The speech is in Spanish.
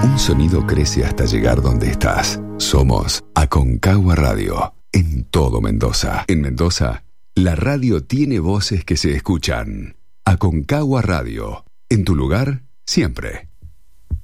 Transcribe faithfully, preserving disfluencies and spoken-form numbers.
Un sonido crece hasta llegar donde estás. Somos Aconcagua Radio, en todo Mendoza. En Mendoza, la radio tiene voces que se escuchan. Aconcagua Radio, en tu lugar, siempre.